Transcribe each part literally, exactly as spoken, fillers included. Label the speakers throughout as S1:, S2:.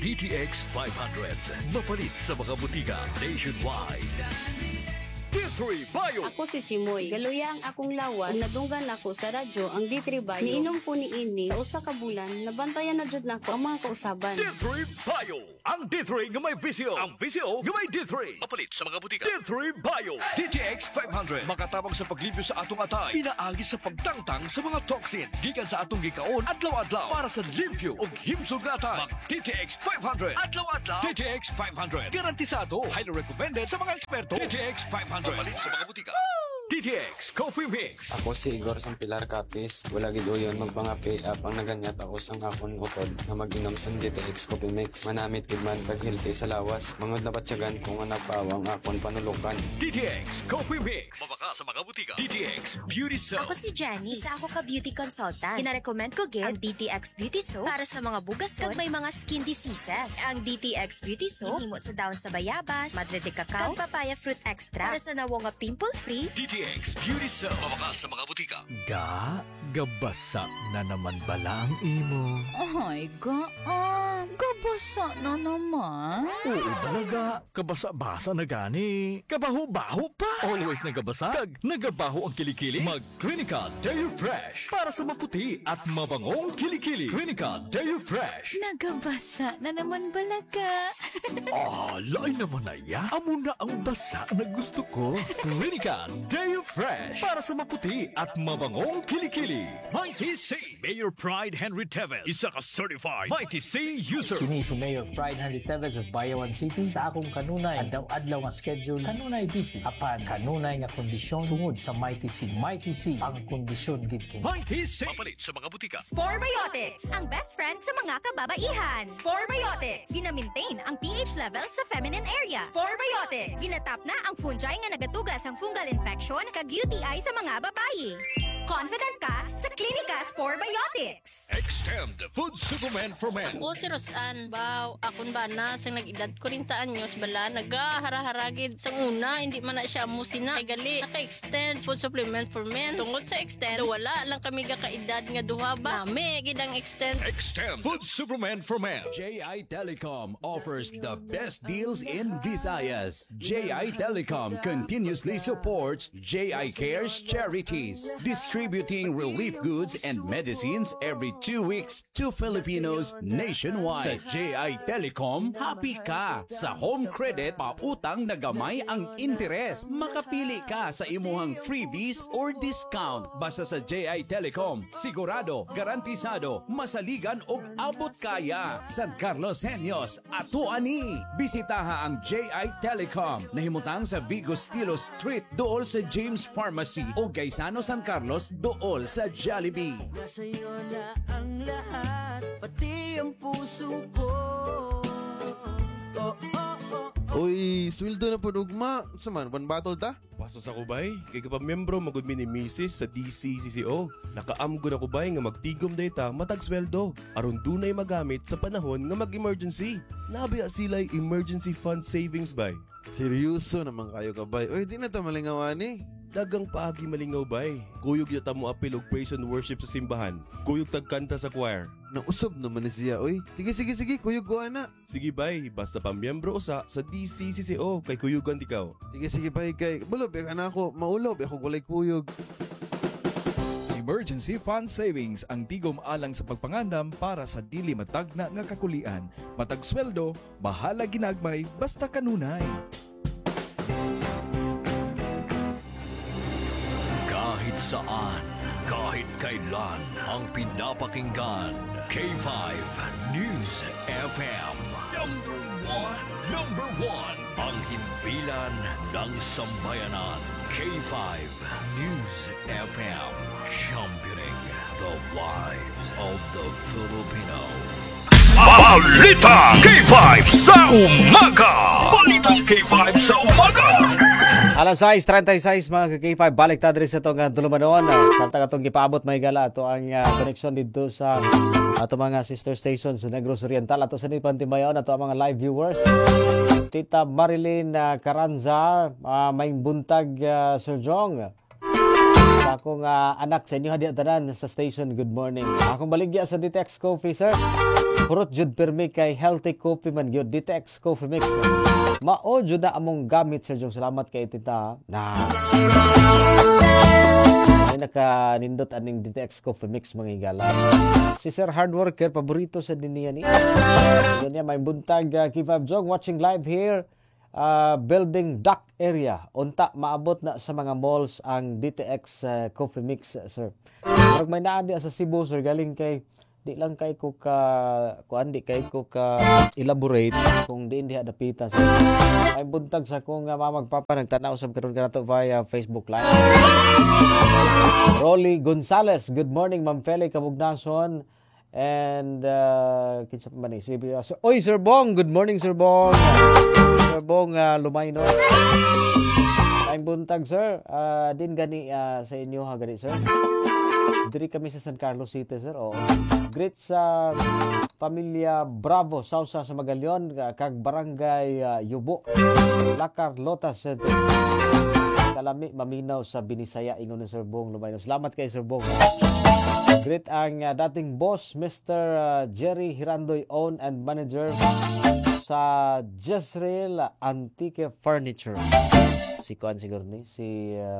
S1: D T X five hundred. Mapalit sa mga butika nationwide. D three Bio.
S2: Ako si Chimoy. Galuya ang akong lawas. Kung nadunggan ako sa radyo ang D three Bio. Niinom ko ni ini sa usa ka bulan. Nabantayan na jud nako ang mga kausaban.
S1: D three Bio. Ang D three nga may visio. Ang visio nga may D three. Mapalit sa mga butika. D three Bio. D T X five hundred. Makatabang sa paglibyo sa atong atay. Pinaagi sa pagtangtang sa mga toxins. Gikan sa atong gikaon adlaw-adlaw para sa limpyo ug himsog na atay. Mag D T X five hundred. Adlaw-adlaw. D T X five hundred. Garantisado. Highly recommended sa mga eksperto. D T X five hundred. Mapalit sa mga butika. D T X Coffee Mix.
S3: Ako si Igor sang Pilar Capis. Wala gid uyon magpangapi apang naganyat ako sang akon utod na mag-inom sang D T X Coffee Mix. Manamit gid man kag healthy sa lawas. Mangod na batyagan kung nga nagpawang akon panulukan.
S1: D T X Coffee Mix. Mabaka sa mga butika. D T X Beauty Soap.
S4: Ako si Jenny. Isa ako ka beauty consultant. Gina-recommend ko gid ang D T X Beauty Soap para sa mga bugason kag may mga skin diseases. Ang D T X Beauty Soap himo sa daon sa bayabas, madre de cacao, kag papaya fruit extra para sa nawo nga pimple-free.
S1: D T X Beauty Soap. Mabaka sa mga butika. Ga, gabasa na naman bala ang imo.
S5: Ay, ga, ah, gabasa na naman.
S1: Oo talaga, kabasa-basa na gani. Kabaho-baho pa. Always nagabasa, kag nagabaho ang kilikili. Mag Clinica Deo Fresh para sa maputi at mabangong kilikili. Clinica Deo Fresh.
S5: Nagabasa na naman balaga.
S1: Ah, lain naman na ya. Amo na ang basa na gusto ko. Clinica Deo Fresh para sa maputi at mabangong kilikili. Mighty C. Mayor Pride Henry Teves. Isa ka certified Mighty C user.
S6: Kini si Mayor Pride Henry Teves of Bayawan City. Sa akong kanunay, adlaw-adlaw nga schedule, kanunay busy. Apan, kanunay nga kondisyon tungod sa Mighty C. Mighty C, ang kondisyon gid kini.
S1: Mighty C. Mapalit sa mga butika.
S7: Sporebiotics, ang best friend sa mga kababaihan. Sporebiotics, gina-maintain ang pH level sa feminine area. Sporebiotics, ginatap na ang fungi nga nagatugas ang fungal infection kag U T I sa mga babayi. Confident ka sa Klinika Sporebiotics.
S1: Extend Food Supplement for Men.
S2: Ako si Rosan. Baw, akon ba na sang nag-edad ko rin taan nyos bala nagaharaharagid sang una hindi man na siya musina ay gali naka-extend food supplement for men tungod sa extend wala lang kami ga kaedad nga duha ba nami gid ang extend.
S1: Extend Food Supplement for Men.
S8: J I Telecom offers the best deals in Visayas. J I Telecom continuously supports J I Cares charities, distributing relief goods and medicines every two weeks to Filipinos nationwide. Sa J I Telecom, happy ka sa home credit, pautang na gamay ang interes. Makapili ka sa imuhang freebies or discount. Basta sa J I Telecom, sigurado, garantisado, masaligan o abot kaya. San Carlos Senyos, ato ani. Bisitaha ang J I Telecom. Nahimutang sa Vigo Stilo Street, dool sa James Pharmacy o Gaisano San Carlos, dool sa Jollibee.
S9: Nasa'yo na ang lahat, pati ang puso ko. Oh, oh, oh.
S10: Uy, sweldo na po ugma. Saman, one battle ta?
S11: Paso sa kubay, kay kapamiyembro magud mi ni Missus sa D C C C O. Nakaamgo na kubay nga magtigom data matag sweldo aron dunay magamit sa panahon nga mag-emergency. Nabiya sila'y emergency fund savings bay.
S10: Seryoso naman kayo kabay. Uy, di na ta malingawan eh.
S11: Dagang paagi malingaw bay. Kuyog yata mo apil og praise and worship sa simbahan. Kuyog tagkanta sa choir.
S10: Nausab naman ni siya, uy. Sige, sige, sige, kuyog ko ana.
S11: Sige bay, basta pamiyembro usa sa D C C C O kay kuyugan ikaw.
S10: Sige, sige bay, kay bulob ka na ako. Maulob ako walay kuyog.
S12: Emergency Fund Savings ang tigom alang sa pagpangandam para sa dili matagna nga kakulian. Matag sweldo, bahala ginagmay, basta kanunay.
S1: Kahit saan, kahit kailan, ang pinapakinggan. K five News F M. Number one. Number one. Ang himpilan ng sambayanan. K five News F M. Championing the lives of the Filipino. Balita K five sa umaga! Balita K five sa umaga!
S13: Alas sais, thirty-six mga K five, balik ta diri sa itong Tulumanon. Samtang atong gipaabot may gala, ito ang uh, connection dito sa ato mga sister stations sa Negros Oriental. Ato sa Nipantimayon, ato ang mga live viewers. Tita Marilyn uh, Caranza, uh, may buntag uh, Sir Jong. Sa akong ah, anak sa inyo hadiya tanan sa station, good morning. Akong baligya sa Ditex Coffee, sir. Hurot jud permi kay healthy coffee man gyud Ditex Coffee Mix. Mao jud na among gamit, sir. Jong salamat kay tita. Na. Ay naka-nindot aning Ditex Coffee Mix mga higala. Si Sir Hard Worker, paborito sa diniya ni. Yun niya, may buntag uh, K five Jog watching live here. Uh, building dock area. Unta, maabot na sa mga malls ang D T X uh, Coffee Mix, uh, sir. Pag may naadi sa Cebu, sir, galing kay, di lang kay ko ka, kuan, di kay ko ka elaborate kung di hindi hadapitan, sir. May buntag sa kung uh, mamagpapa, nagtanaw sa karon ka na to via Facebook Live. Rolly Gonzales, good morning, Ma'am Feli Kabugnason. And, uh, kinsa pa man eh, si, uh, oy, Sir Bong, good morning, Sir Bong. Sir Bong, uh, Lumayno. Ay buntag, sir. Uh, din gani uh, sa inyo, ha, gani, sir. Diri kami sa San Carlos City, sir. Oo. Great sa pamilya Bravo, Sausa sa Magallaon, kag barangay uh, Yubo, Lakar, Lotas, uh, Kalami, Maminaw sa Binisaya, ingon ni Sir Bong Lumayno. Salamat kay Sir Bong. Great ang uh, dating boss, Mister Uh, Jerry Hirandoy, own and manager sa Jezreel Antique Furniture. Si Kuan siguro ni, si uh,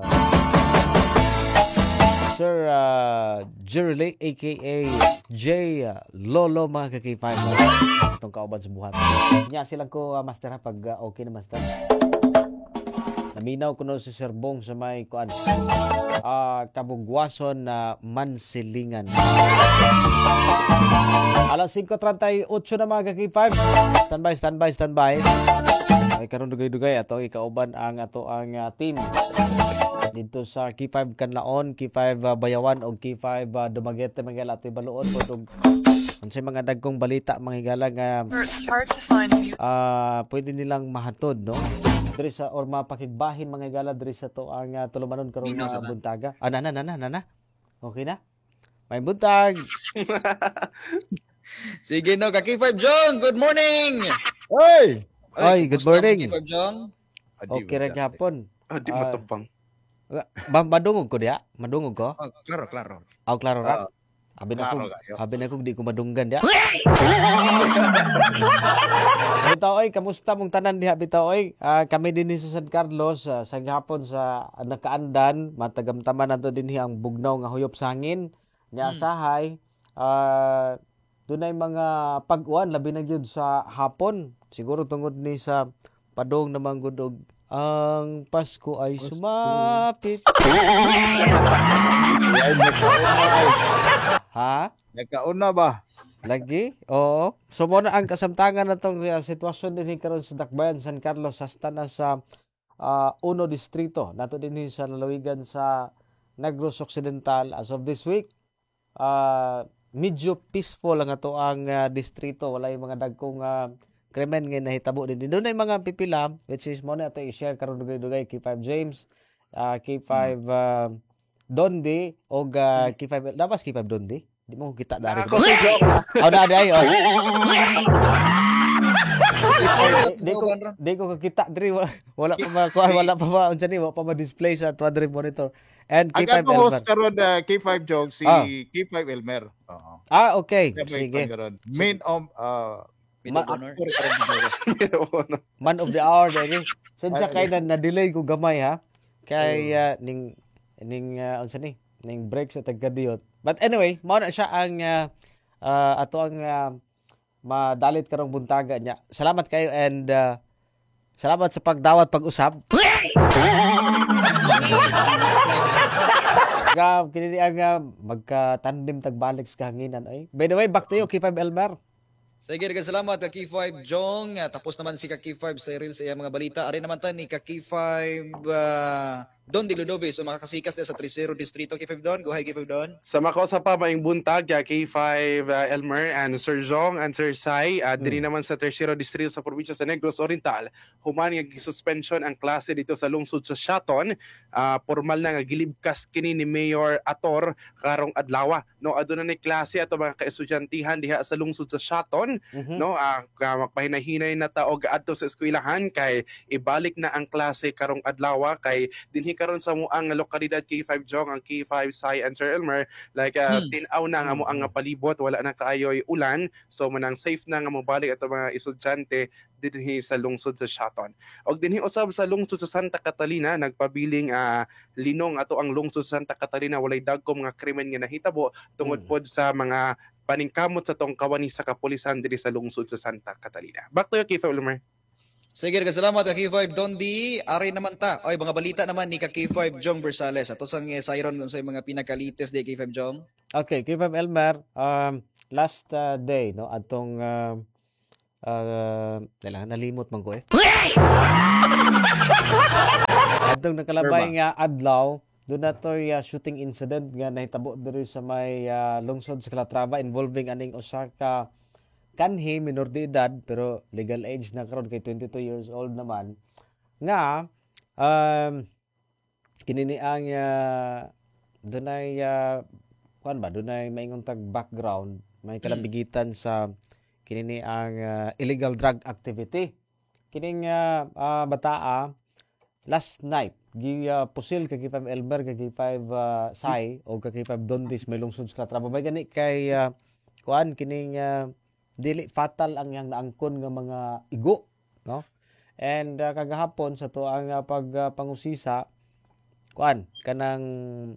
S13: Sir uh, Jerry, a k a. J uh, Lolo, mga ka-K five. Itong kauban sa buhat. Nya silang ko, uh, master ha, pag uh, okay na master. Naminaw ko no si Sir Bong sa may kuan uh, kabugwason na uh, Mansilingan. Alas five thirty-eight na mga ka-K five. Standby, standby, standby. Ay karon dugay-dugay ato ikauban ang ato ang uh, team dito sa K five Kanlaon, K five uh, Bayawan o K five uh, Dumaguete mga ato baluon po unsay mga dagkong balita mga higala nga uh, pwede nilang mahatod, no? Diri sa or mapakigbahin mga higala diri sa to ang uh, tulumanon karon nga buntaga. Ah, nana nana nana. Okay na? May buntag.
S14: Sige no, ka K five Jong, good morning.
S13: Hey. Oy, good morning.
S14: K five Jong.
S13: Okay ra gyapon.
S15: Adi matapang.
S13: Ba madungog ko dia? Madungog ko?
S14: Oh, klaro, klaro.
S13: Oh, klaro ra. Abi na ko, abi na ko di ko madunggan dia. Bitaw oy, kamusta mong tanan diha bitaw oy? Uh, kami dinhi sa San Carlos uh, sa gihapon sa uh, nakaandan, matagamtaman nato dinhi ang bugnaw nga huyop sa hangin. Nya asahay uh, dunay mga pag-uwan labi na gyud sa hapon. Siguro tungod ni sa padong namang gudog ang Pasko ay sumapit. Ha?
S15: Nagkauna ba?
S13: Lagi? Oo. So mo na ang kasamtangan na itong uh, sitwasyon din karon sa Dakbayan, San Carlos, hasta na sa uh, Uno Distrito. Nato din sa lalawigan sa Negros Occidental. As of this week, uh, medyo peaceful ang ato ang uh, distrito. Wala yung mga dagkong uh, krimen nga nahitabo din. Doon na yung mga pipila, which is mo na ito i-share karon dugay-dugay K five James, uh, K five uh, Dondi, o uh, K five, dapat K five Dondi? Di mo kita dari. Ako si Joke. Oh, na day. Oh. Di ko di ko kita diri wala pa makuha, wala pa ba unsa ni, wala pa ma-display sa Twadri monitor. And K five
S15: Elmer. Ang host karon uh, K five Joke si oh. K five Elmer. Uh-huh.
S13: Ah, okay. Sige.
S15: Main of uh,
S13: Ma- Man of the hour dali. Since kay na na-delay ko gamay ha. Kay uh, ning ning uh, unsa ni? Ning break sa tagadiyot. But anyway, mao na siya ang uh, uh, ato ang uh, madalit karong buntaga niya. Salamat kayo and uh, salamat sa pagdawat pag-usap. Gab kini ang uh, magka-tandem tagbalik sa kahanginan ay. By the way, back to you K five Elmer.
S14: Sige, rin salamat ka K five Jong. Tapos naman si ka K five sa reels sa mga balita. Ari naman ta ni ka K five uh, Don de Ludovic. So makakasikas na sa Trisero Distrito. K five Don, go ahead K five Don.
S15: Sa makosa pa maing buntag ka K five uh, Elmer and Sir Jong and Sir Sai. Uh, hmm. Diri naman sa Trisero Distrito sa probinsya sa Negros Oriental. Human nga suspension ang klase dito sa lungsod sa Shaton. Uh, formal na nga gilibkas kini ni Mayor Ator karong adlaw. No, aduna ni klase ato mga kaestudyantihan diha sa lungsod sa Shaton. Mm-hmm. No, uh, magpahinahinay na ta og adto sa eskwelahan kay ibalik na ang klase karong adlaw kay dinhi karon sa mo ang lokalidad K five Jong, ang K five Sai and Sir Elmer, like uh,
S14: Hmm.
S15: tinaw na nga mo ang nga palibot, wala na kaayoy ulan, so manang safe na nga mo balik ato mga estudyante dinhi sa lungsod sa Shaton. Og dinhi usab sa lungsod sa Santa Catalina nagpabiling uh, linong ato ang lungsod sa Santa Catalina, walay dagko mga krimen nga nahitabo tungod pod sa mga paningkamot sa tong kawani sa kapulisan diri sa lungsod sa Santa Catalina. Back to you, K five Elmer.
S14: Sige, salamat ka K five Dondi. Ari naman ta. Oy, mga balita naman ni ka K five Jong Bersales. Ato sang eh, Siron kung sa mga pinakalites di K five Jong.
S13: Okay, K five Elmer, um, last uh, day, no, atong uh, uh, dala, nalimot man ko eh. Atong nakalabay nga adlaw, doon na to uh, shooting incident nga nahitabo diri sa may uh, lungsod sa Calatrava involving aning usa ka kanhi minor de edad pero legal age na karon kay twenty-two years old naman nga um kinini ang uh, dunay uh, kuan ba dunay maingon tag background may kalambigitan sa kinini ang uh, illegal drug activity kining uh, uh, bataa last night gi uh, pusil kay K five Elmer kay K five uh, Sai o kay K five Dondis may lungsod sa Calatrava bay gani kay uh, kuan kining uh, dili fatal ang yang naangkon nga mga igo, no? And uh, kagahapon sa to ang uh, pagpangusisa uh, kuan kanang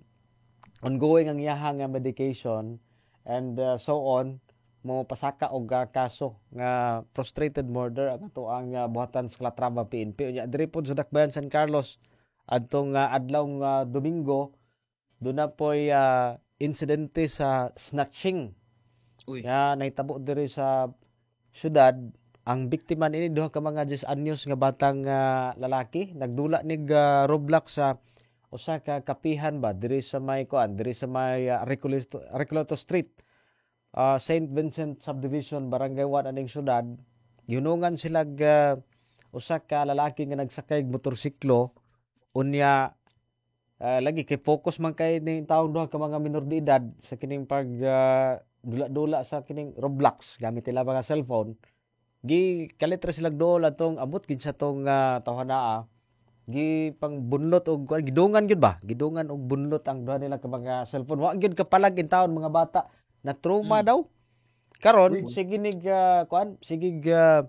S13: ongoing ang iyahang uh, medication and uh, so on mo pasaka og uh, kaso nga frustrated murder ang ato ang uh, buhatan sa Calatrava P N P. Unya diri pod sa Dakbayan San Carlos adtong uh, adlaw nga Domingo do na poy uh, insidente sa snatching.
S14: Uy.
S13: Ya nahitabo diri sa syudad ang biktima ini duha ka mga ten anyos nga batang uh, lalaki nagdula nig uh, Roblox sa usa ka kapihan ba diri sa may kuan diri sa may uh, Recoleta, Recoleta Street uh, Saint Vincent Subdivision Barangay one aning syudad yunungan sila uh, usa ka lalaki nga nagsakay og motorsiklo unya uh, lagi kay focus man kay ning taong duha ka mga minor de edad sa kining pag uh, dula-dula sa kining Roblox gamit nila mga cellphone gi kalitra sila dool atong abot kinsa tong uh, tawhanaa gi pang bunlot og gidungan gyud ba gidungan og bunlot ang duha nila ka mga cellphone wa gyud kapalag in taon mga bata na trauma hmm. daw karon mm. sige nig uh, kuan sige uh,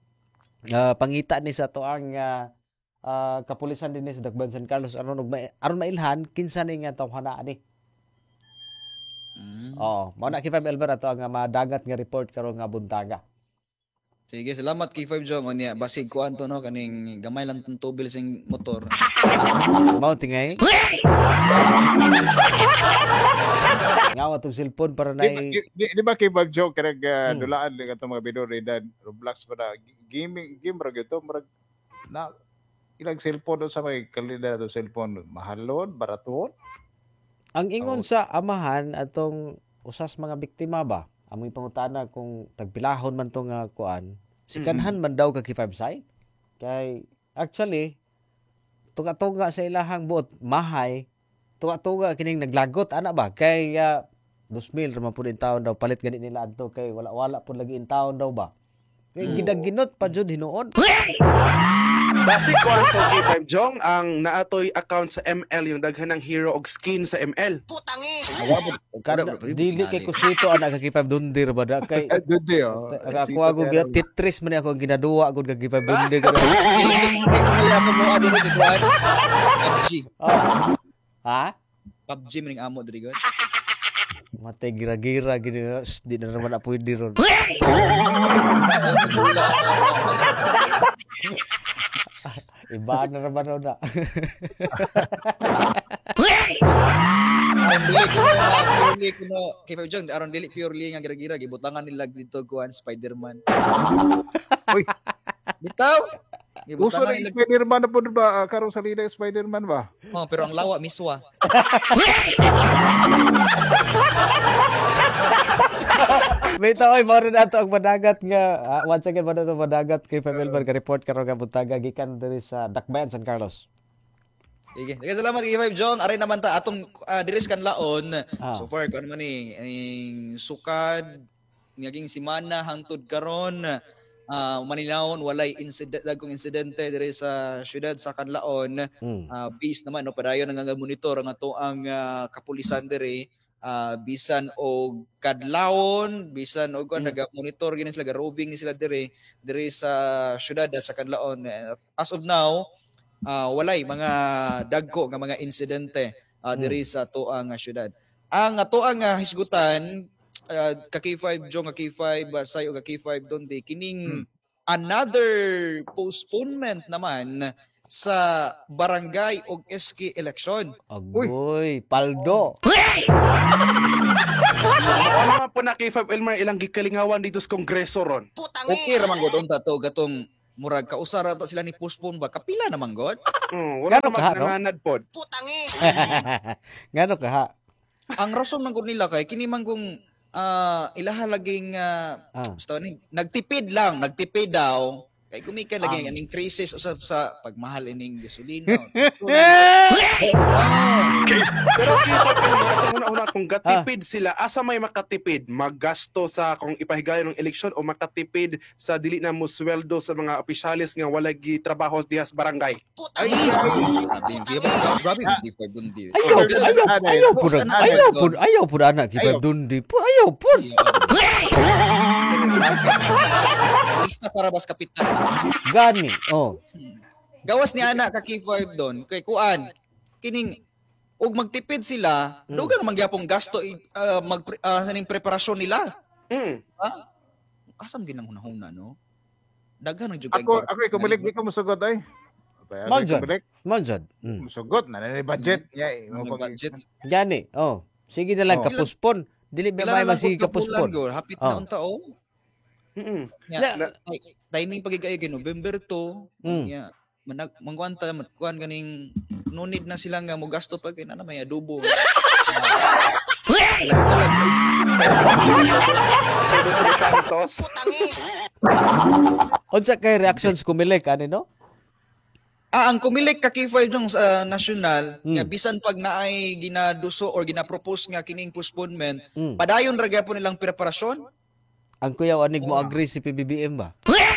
S13: uh, pangita ni sa to ang uh, uh, kapulisan dinhi sa Dakbayan San Carlos aron og ma- aron mailhan kinsa ni nga tawhanaa ni.
S14: Mm.
S13: Oo, mao na K five Elmer ato ang madagat nga report karon nga buntaga.
S14: Sige, salamat K five Jong. Unya basig ko anto no kaning gamay lang tong tubil sing motor.
S13: Mao tingay. Ngawa tong cellphone para na
S16: Di, di, di ba kay Bag Joe karag uh,
S13: Hmm.
S16: dulaan lang atong mga bidor edad Roblox para gaming game ra gyud murag na ilang cellphone doon sa may kalidad do cellphone mahalon baraton.
S13: Ang ingon sa amahan atong usas mga biktima ba, amoy pangutana kung tagpilahon man tong uh, kuan, sikanhan man daw ka K five Sai. Kay actually tunga-tunga sa ilahang buot mahay, tunga-tunga kining naglagot ana ba kay uh, two thousand ra man pud in taon daw palit gani nila adto kay wala-wala pud lagi in taon daw ba. Kay gidaginot pa jud hinuon.
S15: Basi ko ang K five Jong ang naatoy account sa M L yung daghan ng hero og skin sa M L.
S14: Putangi.
S13: Kada dili kay kusito ana ka K five Dundir ba da kay
S16: Dundi oh.
S13: ako ako gyud Tetris man ako ginaduwa gud ka K five Dundir.
S14: Wala ko mo adiri di kuan. P U B G.
S13: Oh. Ha?
S14: P U B G maning amo diri god.
S13: Matay gira-gira gini di na naman na pwede ron. Iba na naman ron na.
S14: Aron dili ko na purely ko na K five Jong aron dili purely nga gira-gira gibutangan nila dito kuan Spider-Man.
S16: Uy,
S14: bitaw.
S16: Uso na Spider-Man na po ba? Uh, karong salida yung Spider-Man ba?
S14: Oh, pero ang lawa miswa.
S13: Bitaw oy mao na ato ang madagat nga uh, once again mo na to madagat kay Pamela ka report karon nga buntaga gikan diri sa Dakbayan San Carlos.
S14: Sige, sige salamat K five Jong. Aray naman ta atong uh, diris kan laon.
S13: Ah.
S14: So far kuan man ni aning sukad ngaging simana hangtod karon uh, maninawon walay incident dagkong insidente diri sa syudad sa Canlaon.
S13: Mm.
S14: Uh, based naman no padayon nga monitor ang ato ang uh, kapulisan diri uh, bisan og kadlawon bisan og mm. naga-monitor gini sila roving ni sila diri diri sa syudad sa Canlaon. As of now, uh, walay mga dagko nga mga insidente uh, diri mm. sa ato ang uh, syudad. Ang ato ang uh, hisgutan uh, ka K five Jong, ka K five uh, Say o ka K five Donde kining hmm. another postponement naman sa barangay o S K election.
S13: Agoy, paldo.
S15: Ano naman po na K five Elmer ilang gikalingawan dito sa kongreso ron?
S14: Okay raman god unta to gatong murag kausara ta sila ni postpone ba kapila naman god?
S15: Hmm, wala
S13: Gano
S15: naman
S13: ka, no?
S15: nanganad pod.
S13: Ngano ka ha?
S14: Ang rason man gud nila kay kini man kung uh, ilaha laging uh,
S13: Ah.
S14: basta ni nagtipid lang, nagtipid daw. Kay kumika lagi
S13: Um.
S14: aning crisis usab sa pagmahal ining gasolina.
S15: Pero kita ko una-una kung gatipid sila, asa may makatipid? Maggasto sa kung ipahigayon ng eleksyon o makatipid sa dili na mo sweldo sa mga opisyalis nga wala gi trabaho diha sa barangay?
S14: Ay, grabe, grabe si Pag Dundi.
S13: Ayaw, ayaw, ayaw po na, ayaw po, ayaw po na anak, Kipa Dundi po, ayaw po.
S14: Lista para bas kapitan.
S13: Gani, oh.
S14: Gawas ni anak ka K five doon, kay kuan, kining, ug magtipid sila,
S13: Mm.
S14: dugang mangyapong gasto, uh, mag, uh, saning preparasyon nila.
S15: Mm.
S14: Ha? Asam ginang hunahuna, no? Daghan ang jugay.
S16: Ako, ako, kumulig, di ko musugod ay.
S13: Manjad, manjad. Mm.
S16: Musugod, na na budget. Yeah, mo
S14: budget.
S13: Gani, oh. Sige na lang,
S16: Oh.
S13: kapuspon. Dili ba may masige kapuspon?
S14: Hapit
S13: Oh.
S14: na ang taon.
S15: Mm.
S14: Yeah, ay, timing pagigay kay November two.
S13: Mm.
S14: Yeah. Manag mangwanta kuan ganing no need na sila nga mo gasto pag kay na may adobo.
S13: Unsa kay reactions kumilik ani no?
S14: Ah, ang kumilik ka K five yung sa national,
S13: Mm.
S14: nga bisan pag naay ginaduso or ginapropose nga kining postponement,
S13: Mm.
S14: padayon ra gyapon nilang preparasyon.
S13: Ang kuyaw anig mo agree si P B B M ba?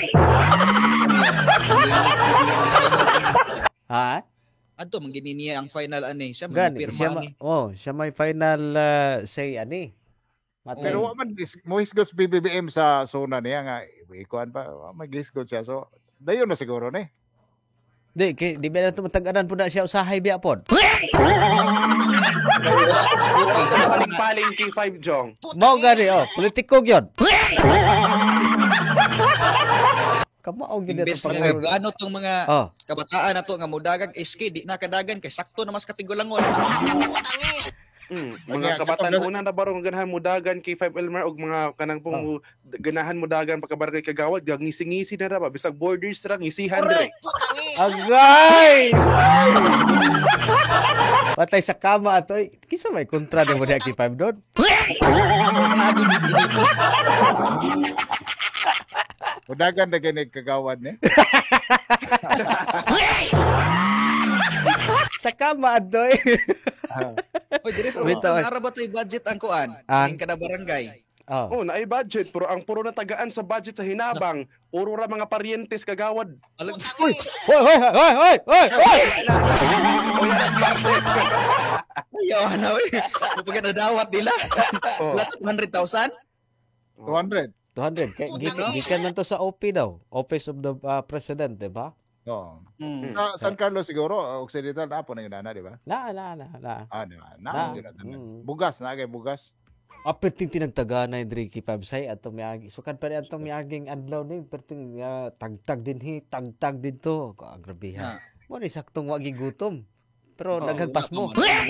S13: Ha?
S14: Adto man gini niya ang final ani, siya
S13: Gani,
S14: magpirma
S13: siya
S14: ani.
S13: ma- oh, siya may final uh, say ani. Mate.
S16: Pero wa man dis- mo hisgot sa P B B M sa zona niya nga ikuan pa, wa man hisgot siya. So, dayon na siguro ni.
S13: Di, kay, di ba na tumatagaan po na siya usahay biya po?
S15: Paling-paling K five Jong.
S13: Mao gani, oh, politiko gyud. Kamao gyud
S14: Imbes
S13: ito
S14: nga gaano tong mga
S13: Oh.
S14: kabataan nato nga modagan S K di na kadagan kay sakto na mas katigulangon.
S15: Mm, mga kabataan una na barong ganahan mudagan K five Elmer og mga kanang pong
S13: Oh.
S15: ganahan mudagan pagkabarangay kagawad gag ngisi-ngisi na ra ba bisag borders ra ngisihan dire.
S13: Agay! Patay sa kama atoy. Kisa may kontra na mo na K five doon?
S16: Udagan na ganig kagawad ni.
S13: Sa kama atoy.
S14: Oy, dire sa
S13: Bitaw.
S14: ara ba tay budget ang kuan?
S13: Ang-
S14: Ang kada barangay.
S13: Oh.
S15: Oh, naay budget pero ang puro na tagaan sa budget sa hinabang, puro ra mga paryentes kagawad.
S14: Alag,
S13: Hoy, hoy, hoy, hoy, hoy, hoy, hoy.
S14: Ayaw na oy. Kapag nadawat nila. Wala two hundred thousand?
S16: two hundred.
S13: two hundred. Kay gikan gikan man to sa O P daw. Office of the uh, President, di ba?
S16: Oo.
S14: Mm.
S16: Sa San Carlos siguro, uh, Occidental na po na yun na, di ba?
S13: Na, na, na, na.
S16: Ah, di ba?
S13: Na.
S16: Na, yun na,
S13: Mm.
S16: bugas na kay bugas.
S13: Aperting tinagtaga na yung Driki Pabsay at miagi. Sukan pa rin itong miaging adlaw ni. Perting uh, tagtag din hi. Tagtag din to. Kagrabihan. Mo ni saktong wagi gutom. Pero
S14: Oo,
S13: naghagpas mo.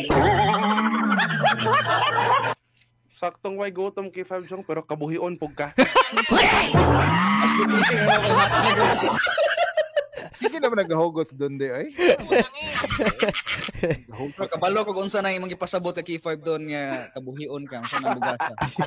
S15: Saktong way gutom K five Jong pero kabuhion pug ka.
S16: Sige naman naghahugot sa doon di ay.
S14: Kabalo kung unsa na imong ipasabot ka K five doon nga kabuhion ka unsa nang bugasa.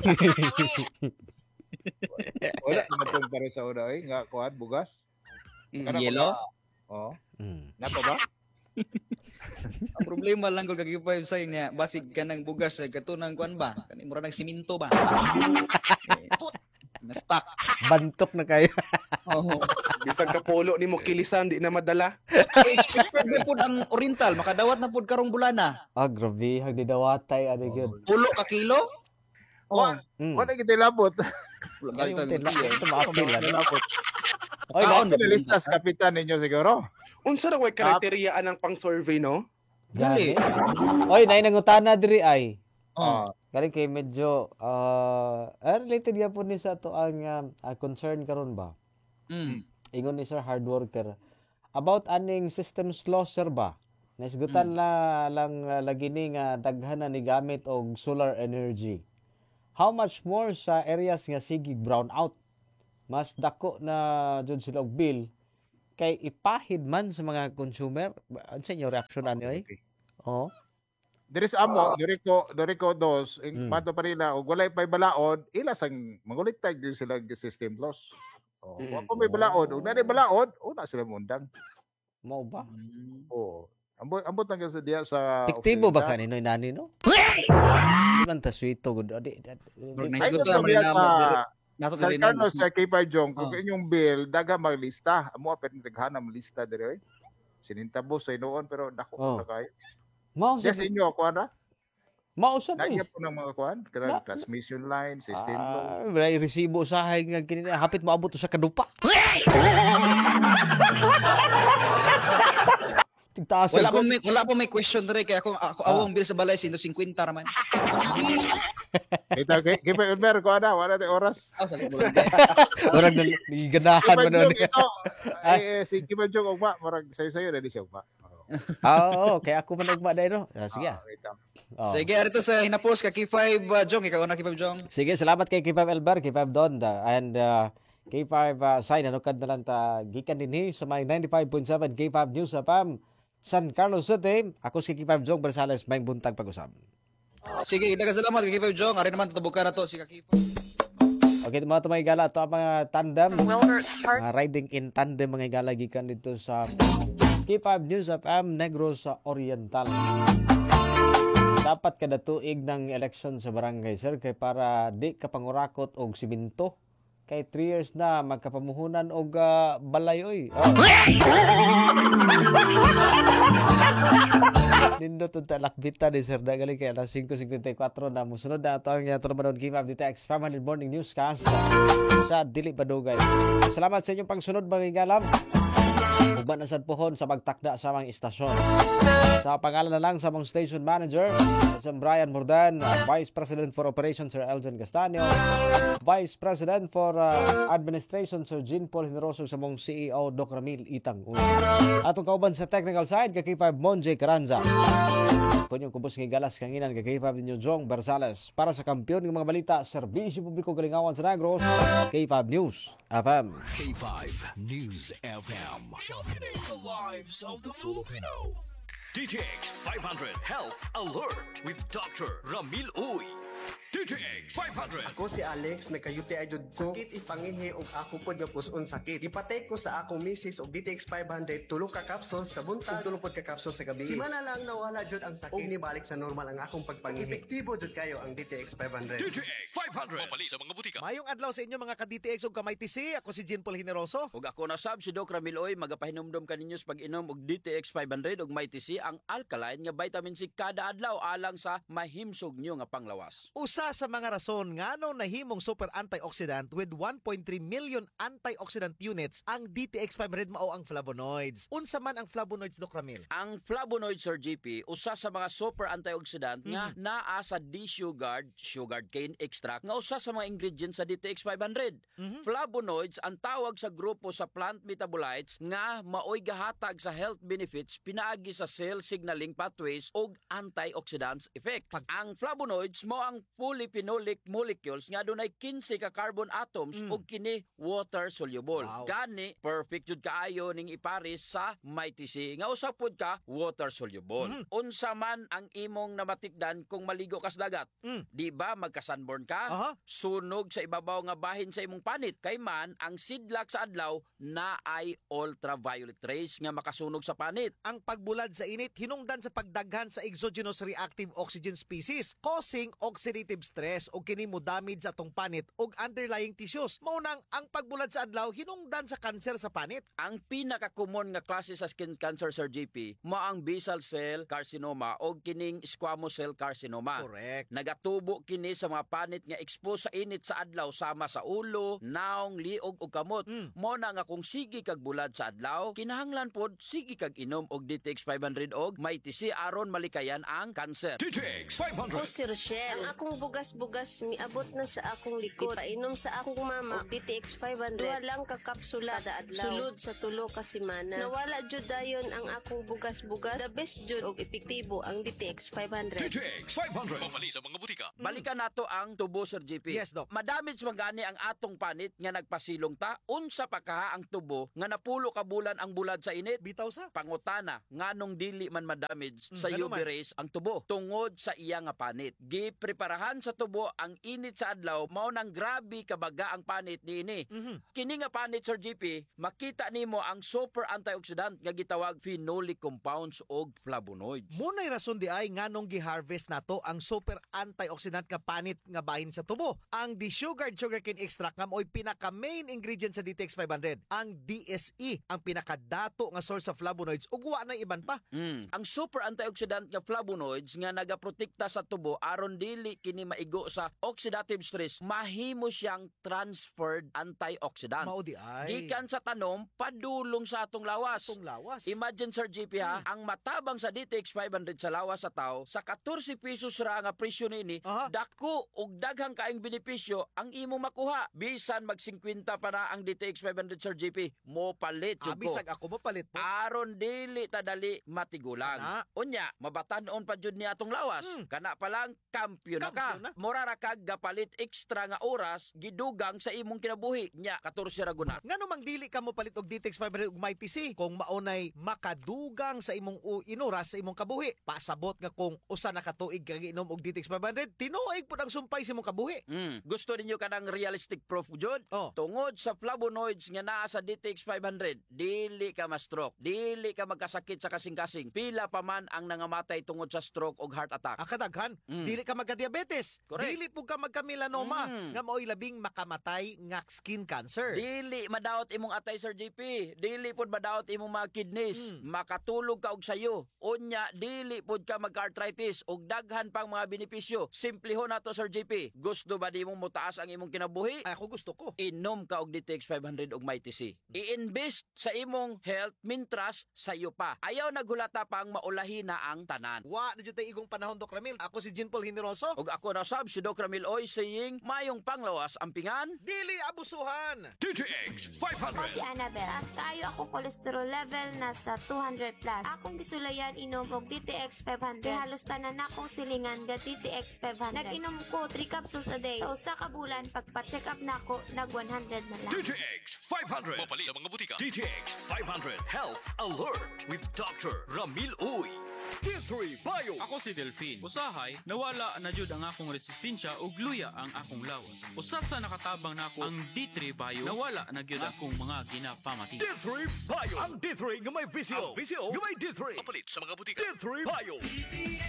S16: Wala naman itong pare sa una ay. Nga kuhan, bugas.
S14: Mm, yelo?
S16: Oo.
S13: Mm.
S16: Napa ba?
S14: Ang problema lang kung K five sa niya basig ka ng bugas ay katunang kuan ba? Kani mura nag siminto ba? Na-stuck.
S13: Bantok na kayo.
S14: Oo.
S15: Bisag ka polo ni mo kilisan, di na madala.
S14: Expected na po ang Oriental, makadawat na po karong bulana.
S13: Ah, grabe. Hagdi dawatay. Ano yun?
S14: Pulo ka kilo?
S16: Wa,
S13: Mm.
S16: wala kita labot.
S13: Ay, yung tila- ito maapil, ano?
S16: Labot.
S13: Oy,
S16: Kaon
S13: ga-
S16: na listas kapitan ninyo siguro.
S15: Unsa na way kriteryaan ng pang-survey, no?
S13: Gani. Oy, nay nangutana diri ay.
S16: Oh.
S13: Galing kay medyo uh, ah, related ya po ni sa to ang uh, ah, concern karon ba?
S14: Mm.
S13: Ingon ni sir hard worker about aning systems loss sir ba? Nasgutan
S14: Mm.
S13: la lang uh, lagi ni nga daghan na ni gamit og solar energy. How much more sa areas nga sigig brown out? Mas dako na jud sila og bill kay ipahid man sa mga consumer. Ano sa inyo reaction ani oy? Oh.
S16: There is amo, Dorico, Dorico dos,
S13: Mm.
S16: mm. mato pa nila, og walay pay balaod, ila sang manguliktay gyud sila ng system loss. Oh,
S15: Mm.
S16: mm. Kung may balaod, ug na balaod, una sila mundang.
S13: Mao ba?
S16: Oo. Ambot ambot lang sa diya sa
S13: Piktibo ba
S16: opisina.
S13: kanino nani no? Man ta suito gud. Adi.
S14: Bro,
S16: Ay,
S14: naisgot
S16: ito
S14: na
S16: diya
S14: mo
S16: sa
S14: Nato
S16: Sa
S14: dili
S16: Carlos
S14: na.
S16: sa K five Jong, kung
S14: Oh.
S16: inyong bill, daga maglista. Amo apet ni taghana lista dire. Sinintabo sa inoon pero dako
S13: Oh.
S16: na kayo.
S13: Mao sa
S16: Yes, inyo kuan ra.
S13: mao sa
S16: Nagya po ng mga kuan,
S13: Na-
S16: kanang transmission line, system loss.
S13: Ah, wala resibo usahay nga kini hapit moabot to sa kadupa. Tigtaas
S14: Wala
S13: ko.
S14: pa may wala pa may question dire kay ako ako awong bill sa balay one fifty raman.
S16: Ito, kay kay Elmer ko ana, wala tay oras.
S14: Aw sa
S13: Murag nagiganahan mo nun.
S16: Ito, eh, si Kim Jong ugma, murag sayo-sayo na di siya ugma.
S13: Ah, oo, kaya ako man ugma dai no. Ah, sige.
S16: Ah, wait lang.
S13: Oh.
S14: Sige, arito sa hinapos ka K five uh, Jong, ikaw na K five Jong.
S13: Sige, salamat kay K five Elbar, K five Donda, and uh, K five uh, Sai, nanukad na lang ta gikan dinhi sa may ninety-five point seven K five News F M, San Carlos City. Ako si K five Jong Bersales, may buntag pag-usap.
S14: Sige, daghang salamat kay K five Jong. Ari naman tatabukan na to si K five.
S13: Okay, mga tumay gala, ito ang mga tandem, mga riding in tandem mga gala gikan dito sa K five News F M Negros Oriental. Dapat kada tuig ng election sa barangay, sir, kay para di ka pangurakot og siminto. Kay three years na magkapamuhunan og uh, balay oy. Oh. Nindot ang talakbita ni Sir Dagali kay alas five fifty-four na musunod na ito ang Tulabanon K five D T X Family Morning Newscast sa Dili Badugay. Salamat sa inyong pangsunod mga igalam. Ugban na sad pohon sa pagtakda sa mga istasyon. Sa pangalan na lang sa mga station manager, si Brian Mordan, Vice President for Operations Sir Elton Castaño, Vice President for uh, Administration Sir Jean Paul Generoso sa mong C E O Doc Ramil Itang. Atong kauban sa technical side kay K five Monje Caranza. Kunyong kubos ng galas kanginan kay K five ninyo Jong Bersales para sa kampiyon ng mga balita, serbisyo publiko galingawan sa Negros, K five News F M.
S1: K five News F M. Championing the lives of the Filipino. D T X five hundred Health Alert with Doctor Ramil Uy. D T X five hundred.
S17: Ako si Alex, nagka-U T I jud ko. Sakit ipangihi og ako pod nga puson sakit. Ipatay ko sa akong misis og D T X five hundred tulo ka capsules sa buntag, tulo pod ka capsules sa gabi. Simana lang nawala jud ang sakit. Og nibalik sa normal ang akong pagpangihi. Epektibo jud kayo ang D T X five hundred.
S1: D T X five hundred. Mapali sa mga butika.
S18: Mayong adlaw sa inyo mga ka-D T X ug kamay T C. Ako si Jean Paul Generoso.
S19: Ug ako na sab si Doc Ramil Oy, magapahinumdum kaninyo sa pag-inom og D T X five hundred ug may T C ang alkaline nga vitamin C kada adlaw alang sa mahimsog nyo nga panglawas.
S18: Usa sa mga rason ngano nahimong super antioxidant with one point three million antioxidant units ang D T X five hundred mao ang flavonoids. Unsa man ang flavonoids, Doc Ramil?
S19: Ang flavonoids, Sir G P, usa sa mga super antioxidant nga
S18: Mhm.
S19: naa sa D-Sugard, sugar cane extract nga usa sa mga ingredients sa D T X five hundred.
S18: Mhm.
S19: Flavonoids ang tawag sa grupo sa plant metabolites nga maoy gahatag sa health benefits pinaagi sa cell signaling pathways ug antioxidants effects. Ang flavonoids mo ang polyphenolic molecules nga dunay fifteen ka carbon atoms
S18: Mm.
S19: ug kini water soluble.
S18: Wow.
S19: Gani perfect jud kaayo ning ipares sa may T C nga usa pod ka water soluble.
S18: Mhm.
S19: Unsa man ang imong namatikdan kung maligo ka sa dagat?
S18: Mm.
S19: Di ba magka-sunburn ka?
S18: Aha.
S19: Sunog sa ibabaw nga bahin sa imong panit kay man ang sidlak sa adlaw na ay ultraviolet rays nga makasunog sa panit.
S18: Ang pagbulad sa init hinungdan sa pagdaghan sa exogenous reactive oxygen species causing oxidative oxidative stress o kini mo damage sa atong panit og underlying tissues. Maunang ang pagbulad sa adlaw hinungdan sa cancer sa panit.
S19: Ang pinaka-common nga klase sa skin cancer, Sir J P, mo ang basal cell carcinoma o kining squamous cell carcinoma.
S18: Correct.
S19: Nagatubo kini sa mga panit nga expose sa init sa adlaw sama sa ulo, naong, liog ug kamot. Mm. Mo na nga kung sige kag bulad sa adlaw, kinahanglan pod sige kag inom og D T X five hundred og MyTC aron malikayan ang cancer.
S1: D T X five hundred.
S20: Ako si Rochelle. Ang akong bugas-bugas miabot na sa akong likod. Painom sa akong mama og D T X five hundred. Duha lang ka kapsula kada adlaw. Sulod sa tulo ka semana. Nawala jud dayon ang akong bugas-bugas. The best jud og epektibo ang D T X five hundred.
S1: D T X five hundred. Pamali sa mga butika.
S19: Balikan nato ang tubo, Sir J P.
S18: Yes, Doc.
S19: Madamage man gani ang atong panit nga nagpasilong ta. Unsa pa kaha ang tubo nga napulo ka bulan ang bulad sa init?
S18: Bitaw sa
S19: pangutana nganong dili man madamage
S18: Mm,
S19: sa
S18: ganun
S19: U V rays ang tubo tungod sa iya nga panit. Gipreparahan sa tubo ang init sa adlaw mao nang grabe kabaga ang panit niini.
S18: Mhm.
S19: Kini nga panit, Sir J P, makita nimo ang super antioxidant nga gitawag phenolic compounds og flavonoids.
S18: Munay rason di ay nganong gi-harvest nato ang super antioxidant nga panit nga bahin sa tubo. Ang desugared sugarcane extract nga mo'y pinaka main ingredient sa D T X five hundred. Ang D S E ang pinakadato nga source of flavonoids ug wa na iban pa.
S19: Mm. Ang super antioxidant nga flavonoids nga nagaprotekta sa tubo aron dili kini maigo sa oxidative stress, mahimo siyang transferred antioxidant.
S18: Mao di ay.
S19: Gikan sa tanom padulong sa atong lawas.
S18: Sa atong lawas.
S19: Imagine, Sir J P, ha,
S18: Hmm.
S19: ang matabang sa D T X five hundred sa lawas sa tao sa fourteen pesos ra nga presyo nini, dako og daghang kaayong benepisyo ang imo makuha. Bisan mag fifty pa na ang D T X five hundred, Sir J P, mo palit jud ko.
S18: Abisag ako mo palit po.
S19: Aron dili ta dali matigulang.
S18: Kana.
S19: Unya, mabatan-on pa jud ni atong lawas.
S18: Hmm.
S19: Kana pa lang kampiyon na ka.
S18: Kampiyon na.
S19: Mura ra kag gapalit extra nga oras gidugang sa imong kinabuhi. Nya fourteen ra guna.
S18: Ngano mang dili ka mo palit og D T X five hundred ug MyTC kung maunay makadugang sa imong u- inuras sa imong kabuhi. Pasabot nga kung usa na ka tuig kag inom og D T X five hundred, tinuig pud ang sumpay sa imong kabuhi.
S19: Mm. Gusto ninyo kanang realistic proof jud?
S18: Oh.
S19: Tungod sa flavonoids nga naa sa D T X five hundred, dili ka ma-stroke, dili ka magkasakit sa kasing-kasing. Pila pa man ang nangamatay tungod sa stroke og heart attack.
S18: Ang kadaghan,
S19: Mm.
S18: dili ka magka-diabetes.
S19: Correct.
S18: Dili pud ka magka-melanoma
S19: Mm.
S18: nga mao'y labing makamatay nga skin cancer.
S19: Dili madaot imong atay, Sir J P. Dili pod madaot imong mga kidneys.
S18: Mm.
S19: Makatulog ka og sayo. Unya dili pod ka mag-arthritis og daghan pang mga benepisyo. Simplihon nato, Sir J P. Gusto ba nimong mutaas ang imong kinabuhi?
S18: Ay, ako gusto ko.
S19: Inom ka og D T X five hundred og MyTC. I-invest sa imong health mintras sa iyo pa. Ayaw naghulata pang maulahi na ang tanan.
S18: Wa na jud tay igong panahon, Doc Ramil. Ako si Jean Paul Generoso.
S19: Og ako na sab si Doc Ramil Oy saying mayong panglawas ang pingan.
S18: Dili abusuhan.
S1: D T X five
S21: Ako
S1: hundred.
S21: si Annabelle. As kayo ako cholesterol level nasa two hundred plus. Akong gisulayan inom og D T X five hundred. Kaya halos tanan akong silingan ga D T X five hundred. Nag-inom ko three capsules a day. Sa usa ka bulan pagpa-check up nako nag one hundred na lang.
S1: D T X five hundred. Mapalit sa mga butika. D T X five hundred Health Alert with Doctor Ramil Uy. D three Bio.
S22: Ako si Delphine. Usahay, nawala na jud ang akong resistensya ug luya ang akong lawas. Usa sa nakatabang nako ang D three Bio, nawala na gyud akong mga ginapamati.
S1: D three Bio. Ang D three nga may visio. Ang visio nga may D three. Mapalit sa mga butika. D three Bio.